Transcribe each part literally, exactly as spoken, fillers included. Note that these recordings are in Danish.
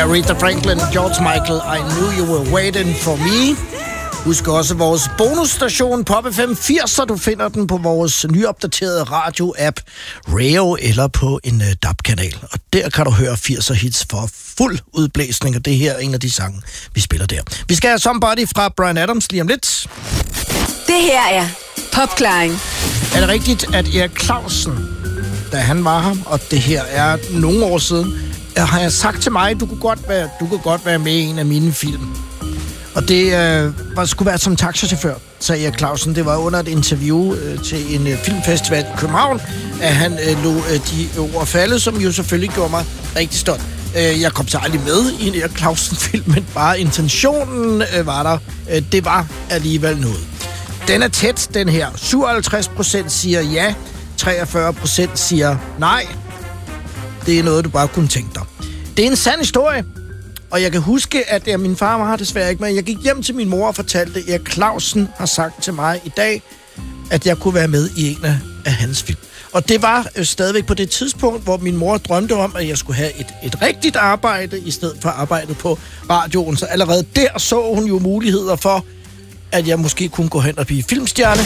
Aretha Franklin, George Michael, I Knew You Were Waiting For Me. Husk også vores bonusstation Pop F M firser. Du finder den på vores nyopdaterede radio-app Rayo eller på en uh, D A B-kanal. Og der kan du høre firser hits for fuld udblæsning, og det her er en af de sange, vi spiller der. Vi skal have Somebody fra Bryan Adams lige om lidt. Det her er Popklaring. Er det rigtigt, at Erik Clausen, da han var her, og det her er nogle år siden, har jeg sagt til mig, du kunne godt være, du kunne godt være med i en af mine film. Og det øh, var, skulle være som taxachauffør, sagde Erik Clausen. Det var under et interview øh, til en øh, filmfestival i København, at han øh, lå øh, de ord falde, som jo selvfølgelig gjorde mig rigtig stolt. Øh, jeg kom så aldrig med i en Erik Clausen-film, men bare intentionen øh, var der. Øh, det var alligevel noget. Den er tæt, den her. syvoghalvtreds procent siger ja, treogfyrre procent siger nej. Det er noget, du bare kunne tænke dig. Det er en sand historie. Og jeg kan huske, at ja, min far var desværre ikke med. Jeg gik hjem til min mor og fortalte, at Erik Clausen har sagt til mig i dag, at jeg kunne være med i en af, af hans film. Og det var øh, stadigvæk på det tidspunkt, hvor min mor drømte om, at jeg skulle have et, et rigtigt arbejde, i stedet for arbejdet på radioen. Så allerede der så hun jo muligheder for, at jeg måske kunne gå hen og blive filmstjerne.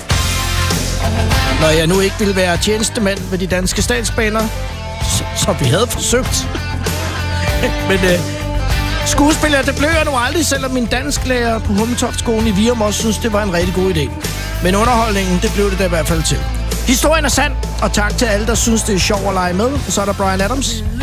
Når jeg nu ikke ville være tjenestemand ved de danske statsbaner, så, så vi havde forsøgt. Men øh, skuespiller, det blev jeg nu aldrig, selvom min dansklærer på Hummeltoftskolen i Virum også synes, det var en rigtig god idé. Men underholdningen, det blev det da i hvert fald til. Historien er sand, og tak til alle, der synes, det er sjovt at lege med. Og så er der Bryan Adams.